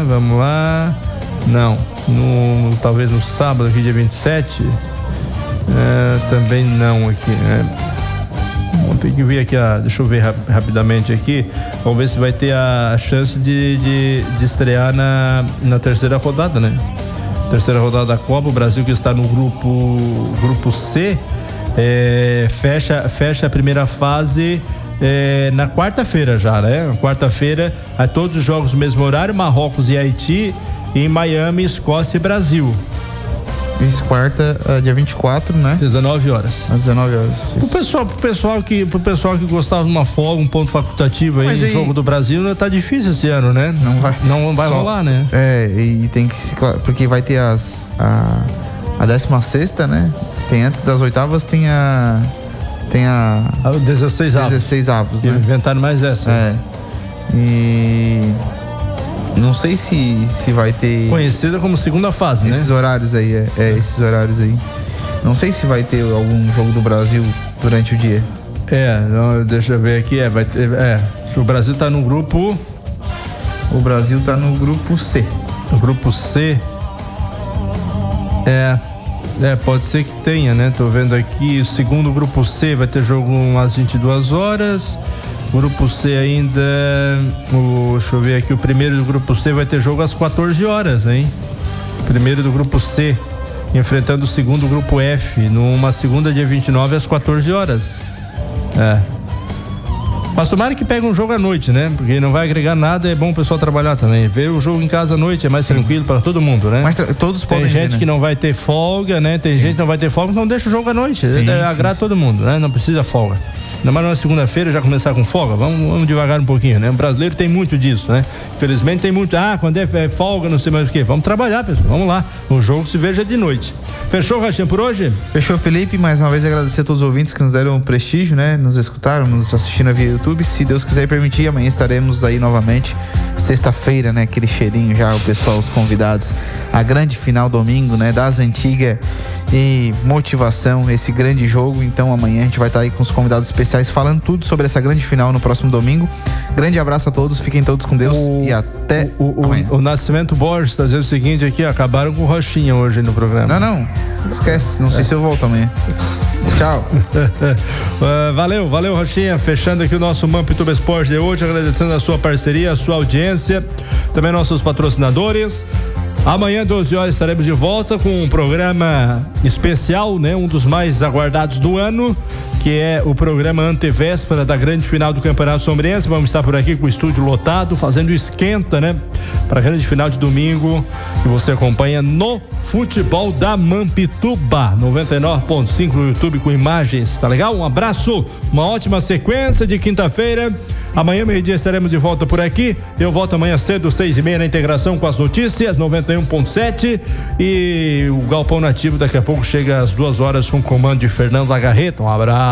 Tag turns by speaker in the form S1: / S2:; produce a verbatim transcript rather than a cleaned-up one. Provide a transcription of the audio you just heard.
S1: vamos lá. Não, no, talvez no sábado aqui, dia vinte e sete. É, também não aqui, né? Vamos ter que ver aqui, a, deixa eu ver rap, rapidamente aqui. Vamos ver se vai ter a chance de, de, de estrear na, na terceira rodada, né? Terceira rodada da Copa. O Brasil, que está no grupo, grupo C, é, fecha, fecha a primeira fase é, na quarta-feira já, né? Quarta-feira, a todos os jogos no mesmo horário: Marrocos e Haiti, e em Miami, Escócia e Brasil.
S2: Isso, quarta, uh, dia vinte e quatro, né?
S1: dezenove horas.
S2: Às dezenove horas.
S1: Pro pessoal, pro pessoal que, pro pessoal que gostava de uma folga, um ponto facultativo aí no
S2: aí,
S1: jogo do Brasil, né, tá difícil esse ano, né?
S2: Não vai.
S1: Não vai
S2: só,
S1: rolar, né?
S2: É, e tem que se, porque vai ter as a, a décima sexta, né? Tem antes das oitavas, tem a tem a
S1: dezesseis avos.
S2: dezesseis avos, né?
S1: Inventaram mais essa.
S2: É. E não sei se, se vai ter...
S1: Conhecida como segunda fase,
S2: esses né? Esses horários aí, é, é, esses horários aí. Não sei se vai ter algum jogo do Brasil durante o dia.
S1: É, não, deixa eu ver aqui, é, vai ter, é, o Brasil tá no grupo...
S2: O Brasil tá no grupo C.
S1: No grupo C? É, é, pode ser que tenha, né? Tô vendo aqui, o segundo grupo C vai ter jogo às vinte e duas horas. Grupo C ainda, o, deixa eu ver aqui, o primeiro do grupo C vai ter jogo às quatorze horas, hein? Primeiro do grupo C, enfrentando o segundo grupo F, numa segunda, dia vinte e nove, às quatorze horas. É. Mas tomara que pegue um jogo à noite, né? Porque não vai agregar nada, é bom o pessoal trabalhar também. Ver o jogo em casa à noite é mais Sim. tranquilo para todo mundo, né?
S2: Mas todos podem
S1: Tem gente
S2: ver, né?
S1: que não vai ter folga, né? Tem Sim. gente que não vai ter folga, então deixa o jogo à noite. Sim, é, agrada sim. todo mundo, né? Não precisa folga. Ainda mais na segunda-feira já começar com folga, vamos, vamos devagar um pouquinho, né? O brasileiro tem muito disso, né? Infelizmente tem muito, ah, quando é, é folga, não sei mais o que. Vamos trabalhar, pessoal, vamos lá. O jogo se veja de noite. Fechou, Rachinha, por hoje?
S2: Fechou, Felipe. Mais uma vez agradecer a todos os ouvintes que nos deram prestígio, né? Nos escutaram, nos assistindo via YouTube. Se Deus quiser permitir, amanhã estaremos aí novamente. Sexta-feira, né? Aquele cheirinho já, o pessoal, os convidados. A grande final domingo, né? Das antigas. E motivação, esse grande jogo. Então amanhã a gente vai estar aí com os convidados especiais falando tudo sobre essa grande final no próximo domingo. Grande abraço a todos, fiquem todos com Deus o, e até
S1: o, o,
S2: amanhã.
S1: O, o Nascimento Borges está dizendo o seguinte aqui, acabaram com o Rochinha hoje no programa.
S2: Não, não, esquece, não sei é. se eu volto amanhã. Tchau.
S1: uh, valeu, valeu, Rochinha. Fechando aqui o nosso Mampituba Esporte de hoje, agradecendo a sua parceria, a sua audiência, também nossos patrocinadores. Amanhã, doze horas, estaremos de volta com um programa especial, né? Um dos mais aguardados do ano, que é o programa antevéspera da grande final do Campeonato Sombrense. Vamos estar por aqui com o estúdio lotado, fazendo esquenta, né? Para a grande final de domingo, que você acompanha no Futebol da Mampituba, noventa e nove ponto cinco no YouTube com imagens, tá legal? Um abraço, uma ótima sequência de quinta-feira. Amanhã, meio-dia, estaremos de volta por aqui. Eu volto amanhã cedo, seis e meia, na integração com as notícias, noventa e um ponto sete. E o Galpão Nativo daqui a pouco chega às duas horas com o comando de Fernando Lagarreta. Um abraço.